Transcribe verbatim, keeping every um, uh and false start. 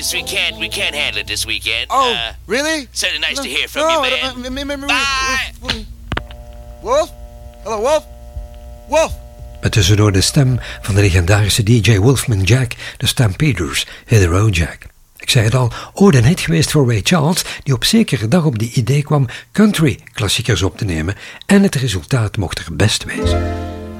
We can't, we can't handle it this weekend. Oh, uh, really? Certainly nice no, to hear from no, you, man. Uh, Bye! Wolf? Hallo, Wolf? Wolf? Met tussendoor de stem van de legendarische D J Wolfman Jack, de Stampeders, Hit the Road Jack. Ik zei het al, ooit een hit geweest voor Ray Charles, die op zekere dag op die idee kwam country klassiekers op te nemen en het resultaat mocht er best wezen.